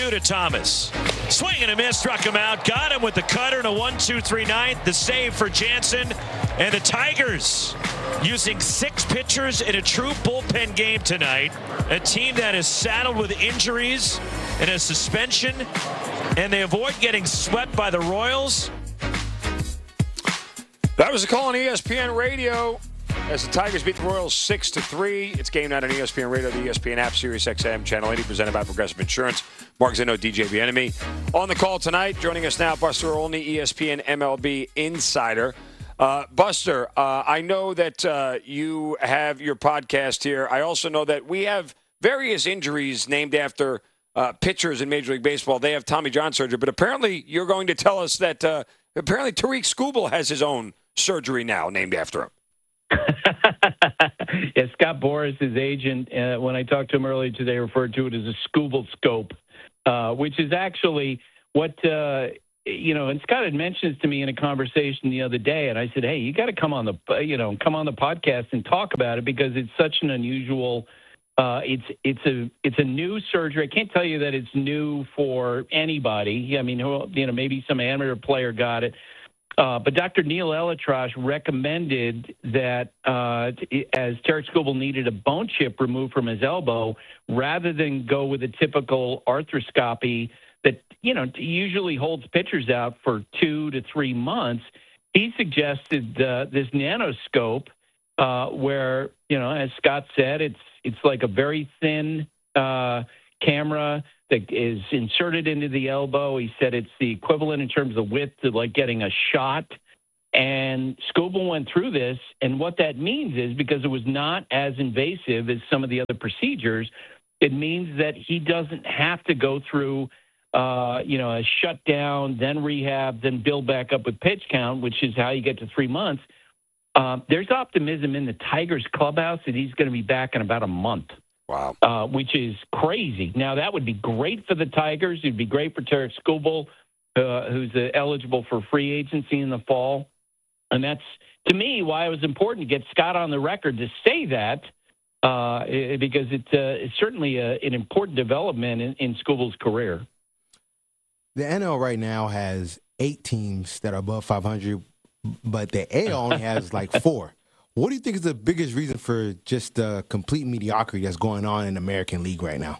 2 to Thomas. Swing and a miss, struck him out. Got him with the cutter and a 1-2-3 ninth. The save for Jansen. And the Tigers using 6 pitchers in a true bullpen game tonight. A team that is saddled with injuries and a suspension. And they avoid getting swept by the Royals. That was a call on ESPN Radio as the Tigers beat the Royals 6-3. It's game night on ESPN Radio, the ESPN app, Sirius XM, Channel 80, presented by Progressive Insurance. Mark Zinno, DJ Bieniemy. On the call tonight, joining us now, Buster Olney, ESPN MLB insider. Buster, I know that you have your podcast here. I also know that we have various injuries named after pitchers in Major League Baseball. They have Tommy John surgery, but apparently you're going to tell us that apparently Tariq Skubal has his own surgery now named after him. Yeah, Scott Boras, his agent, when I talked to him earlier today, referred to it as a Skubal scope, which is actually what, and Scott had mentioned this to me in a conversation the other day, and I said, hey, you got to come on the podcast and talk about it because it's such an unusual, it's a new surgery. I can't tell you that it's new for anybody. I mean, maybe some amateur player got it. But Dr. Neil Elatrash recommended that as Tariq Skubal needed a bone chip removed from his elbow, rather than go with a typical arthroscopy that, usually holds pitchers out for 2 to 3 months, he suggested this nanoscope where, as Scott said, it's like a very thin camera that is inserted into the elbow. He said it's the equivalent in terms of width to like getting a shot. And Skubal went through this. And what that means is, because it was not as invasive as some of the other procedures, it means that he doesn't have to go through, a shutdown, then rehab, then build back up with pitch count, which is how you get to 3 months. There's optimism in the Tigers clubhouse that he's going to be back in about a month. Wow. Which is crazy. Now, that would be great for the Tigers. It would be great for Tariq Skubal, who's eligible for free agency in the fall. And that's, to me, why it was important to get Scott on the record to say that, because it's certainly an important development in Skubal's career. The NL right now has 8 teams that are above 500, but the AL only has like 4. What do you think is the biggest reason for just the complete mediocrity that's going on in the American League right now?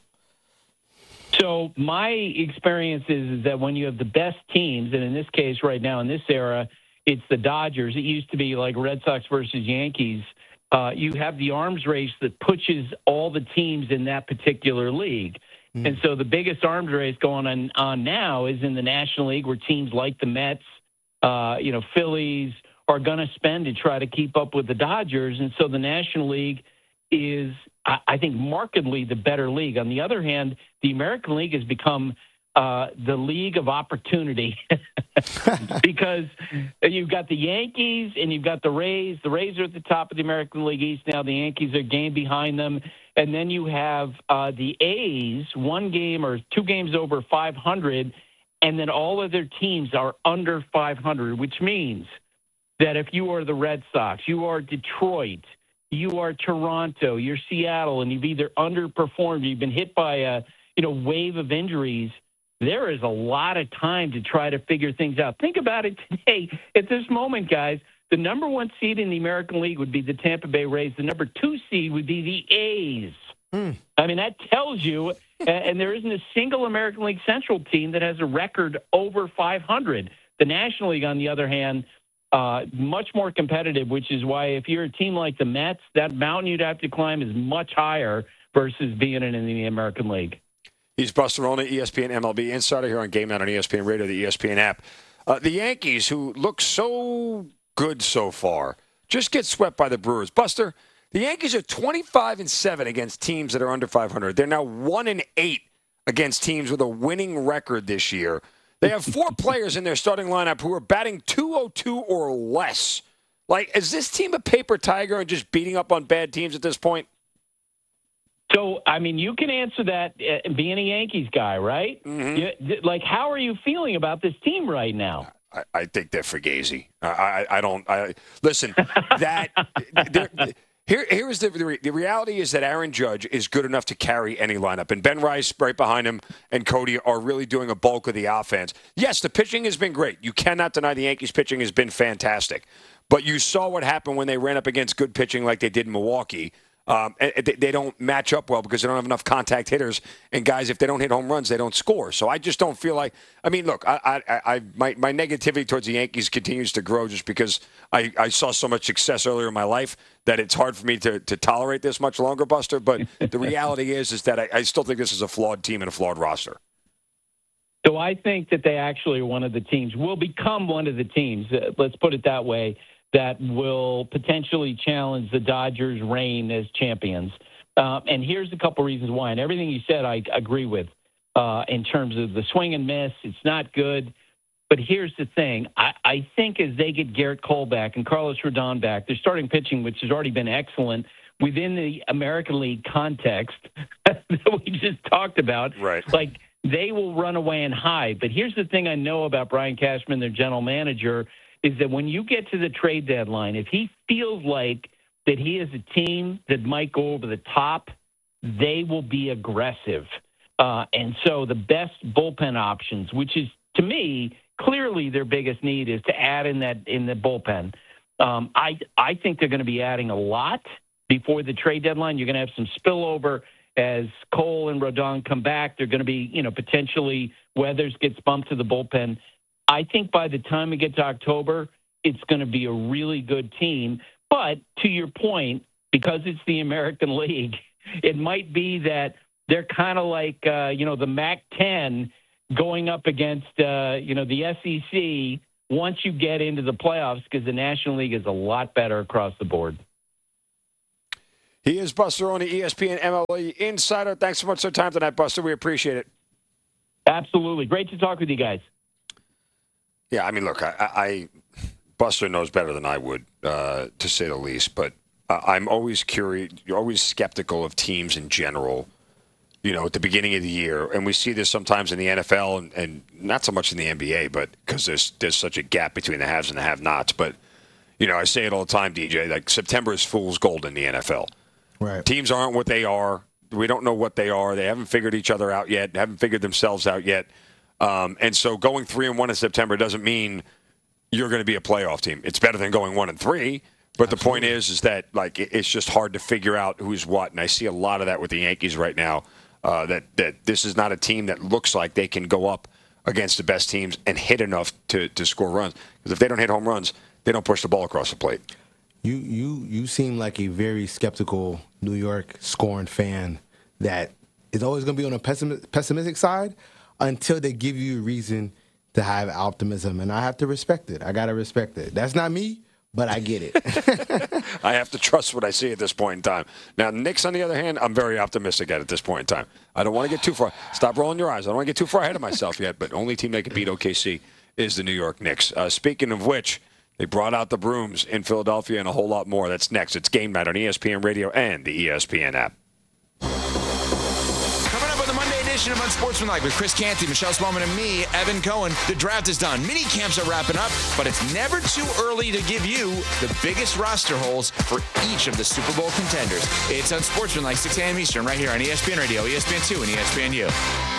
So my experience is that when you have the best teams, and in this case right now in this era, it's the Dodgers. It used to be like Red Sox versus Yankees. You have the arms race that pushes all the teams in that particular league. And so the biggest arms race going on now is in the National League, where teams like the Mets, Phillies, are going to spend to try to keep up with the Dodgers. And so the National League is, I think, markedly the better league. On the other hand, the American League has become the league of opportunity because you've got the Yankees and you've got the Rays. The Rays are at the top of the American League East now. The Yankees are a game behind them. And then you have the A's, 1 game or 2 games over 500, and then all of their teams are under 500, which means that if you are the Red Sox, you are Detroit, you are Toronto, you're Seattle, and you've either underperformed, you've been hit by a wave of injuries, there is a lot of time to try to figure things out. Think about it today. At this moment, guys, the number 1 seed in the American League would be the Tampa Bay Rays. The number 2 seed would be the A's. I mean, that tells you, and there isn't a single American League Central team that has a record over 500. The National League, on the other hand, much more competitive, which is why if you're a team like the Mets, that mountain you'd have to climb is much higher versus being in the American League. He's Buster Olney, ESPN MLB insider here on Game Night on ESPN Radio, the ESPN app. The Yankees, who look so good so far, just get swept by the Brewers. Buster, the Yankees are 25-7 against teams that are under 500. They're now 1-8 against teams with a winning record this year. They have 4 players in their starting lineup who are batting .202 or less. Like, is this team a paper tiger and just beating up on bad teams at this point? So, I mean, you can answer that being a Yankees guy, right? Mm-hmm. How are you feeling about this team right now? I think they're fugazi. I don't. Listen, that Here's the reality is that Aaron Judge is good enough to carry any lineup, and Ben Rice right behind him and Cody are really doing a bulk of the offense. Yes, the pitching has been great. You cannot deny the Yankees' pitching has been fantastic, but you saw what happened when they ran up against good pitching like they did in Milwaukee. They don't match up well because they don't have enough contact hitters. And guys, if they don't hit home runs, they don't score. So I just don't feel like. I mean, look, my negativity towards the Yankees continues to grow just because I saw so much success earlier in my life that it's hard for me to tolerate this much longer, Buster. But the reality is that I still think this is a flawed team and a flawed roster. So I think that they actually are one of the teams, will become one of the teams, let's put it that way, that will potentially challenge the Dodgers' reign as champions. And here's a couple reasons why. And everything you said, I agree with in terms of the swing and miss. It's not good. But here's the thing. I think as they get Garrett Cole back and Carlos Rodon back, they're starting pitching, which has already been excellent within the American League context that we just talked about. Right. Like, they will run away and hide. But here's the thing I know about Brian Cashman, their general manager, is that when you get to the trade deadline, if he feels like that he is a team that might go over the top, they will be aggressive. And so the best bullpen options, which is, to me, clearly their biggest need, is to add in the bullpen. I think they're going to be adding a lot before the trade deadline. You're going to have some spillover as Cole and Rodon come back. They're going to be, potentially Weathers gets bumped to the bullpen. I think by the time we get to October, it's going to be a really good team. But to your point, because it's the American League, it might be that they're kind of like, the MAC-10 going up against, the SEC once you get into the playoffs, because the National League is a lot better across the board. He is Buster Olney, ESPN MLB Insider. Thanks so much for your time tonight, Buster. We appreciate it. Absolutely. Great to talk with you guys. Yeah, I mean, look, Buster knows better than I would, to say the least. But I'm always curious, always skeptical of teams in general, at the beginning of the year. And we see this sometimes in the NFL and not so much in the NBA, but because there's such a gap between the haves and the have-nots. But, I say it all the time, DJ, like September is fool's gold in the NFL. Right. Teams aren't what they are. We don't know what they are. They haven't figured each other out yet, haven't figured themselves out yet. And so going 3-1 in September doesn't mean you're going to be a playoff team. It's better than going 1-3. But the point is that it's just hard to figure out who's what. And I see a lot of that with the Yankees right now. That this is not a team that looks like they can go up against the best teams and hit enough to score runs. Because if they don't hit home runs, they don't push the ball across the plate. You seem like a very skeptical New York scoring fan that is always going to be on a pessimistic side until they give you a reason to have optimism. And I have to respect it. I got to respect it. That's not me, but I get it. I have to trust what I see at this point in time. Now, Knicks, on the other hand, I'm very optimistic at this point in time. I don't want to get too far. Stop rolling your eyes. I don't want to get too far ahead of myself yet, but only team that can beat OKC is the New York Knicks. Speaking of which, they brought out the brooms in Philadelphia and a whole lot more. That's next. It's Game Night on ESPN Radio and the ESPN app. Coming up on the Monday edition of Unsportsmanlike with Chris Canty, Michelle Spelman, and me, Evan Cohen. The draft is done. Mini camps are wrapping up, but it's never too early to give you the biggest roster holes for each of the Super Bowl contenders. It's Unsportsmanlike, 6 a.m. Eastern, right here on ESPN Radio, ESPN2, and ESPNU.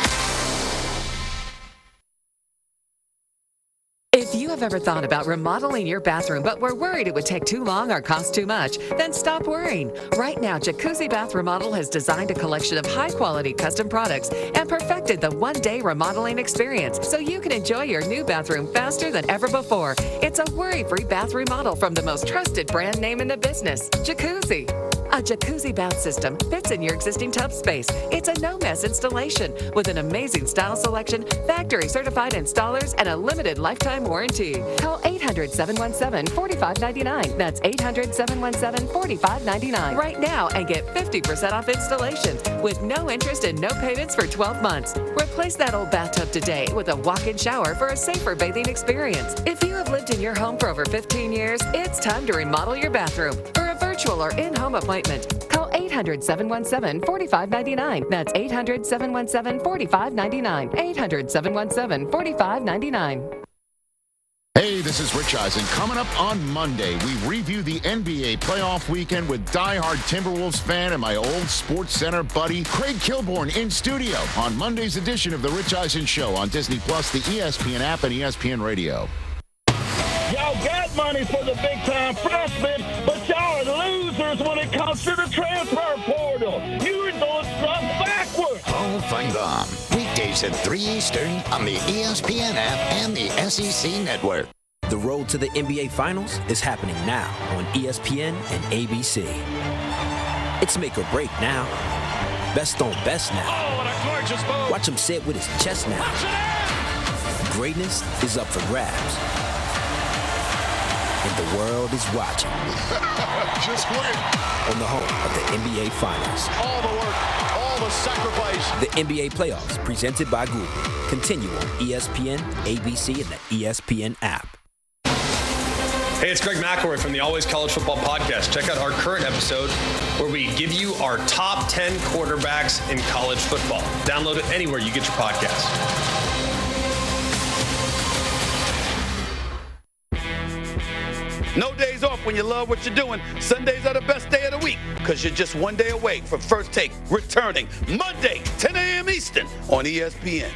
If you have ever thought about remodeling your bathroom but were worried it would take too long or cost too much, then stop worrying. Right now, Jacuzzi Bath Remodel has designed a collection of high-quality custom products and perfected the one-day remodeling experience so you can enjoy your new bathroom faster than ever before. It's a worry-free bath remodel from the most trusted brand name in the business, Jacuzzi. A jacuzzi bath system fits in your existing tub space. It's a no-mess installation with an amazing style selection, factory-certified installers, and a limited lifetime warranty. Call 800-717-4599. That's 800-717-4599 right now and get 50% off installations with no interest and no payments for 12 months. Replace that old bathtub today with a walk-in shower for a safer bathing experience. If you have lived in your home for over 15 years, it's time to remodel your bathroom. For a virtual or in-home appointment, call 800-717-4599. That's 800-717-4599. 800-717-4599. Hey, this is Rich Eisen. Coming up on Monday, we review the NBA playoff weekend with diehard Timberwolves fan and my old Sports Center buddy, Craig Kilborn, in studio on Monday's edition of The Rich Eisen Show on Disney+, the ESPN app, and ESPN Radio. Y'all got money for the big-time freshmen, but y'all are losers when it comes to the transfer portal. You're doing stuff backwards. Hall of Fame Bomb. Weekdays at 3 Eastern on the ESPN app and the SEC Network. The road to the NBA Finals is happening now on ESPN and ABC. It's make or break now. Best on best now. Oh, what a gorgeous move. Watch him say it with his chest now. Greatness is up for grabs. And the world is watching. Just wait. On the home of the NBA Finals. All the work, all the sacrifice. The NBA Playoffs, presented by Google. Continue on ESPN, ABC, and the ESPN app. Hey, it's Greg McElroy from the Always College Football Podcast. Check out our current episode where we give you our top 10 quarterbacks in college football. Download it anywhere you get your podcasts. No days off when you love what you're doing. Sundays are the best day of the week because you're just one day away from First Take returning Monday, 10 a.m. Eastern on ESPN.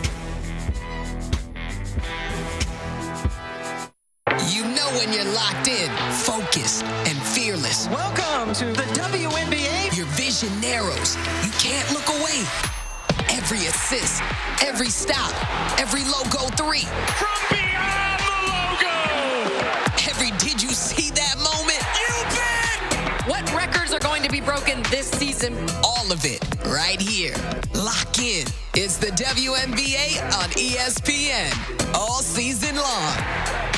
You know when you're locked in, focused, and fearless. Welcome to the WNBA. Your vision narrows. You can't look away. Every assist, every stop, every logo three. From beyond the logo. Every did you see that moment? You bet! What records are going to be broken this season? All of it right here. Lock in. It's the WNBA on ESPN all season long.